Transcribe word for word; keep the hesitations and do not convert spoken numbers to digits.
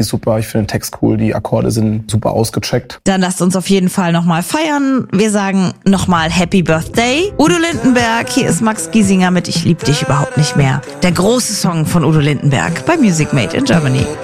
Super, ich finde den Text cool, die Akkorde sind super ausgecheckt. Dann lasst uns auf jeden Fall nochmal feiern. Wir sagen nochmal Happy Birthday. Udo Lindenberg, hier ist Max Giesinger mit Ich lieb dich überhaupt nicht mehr. Der große Song von Udo Lindenberg bei Music Made in Germany.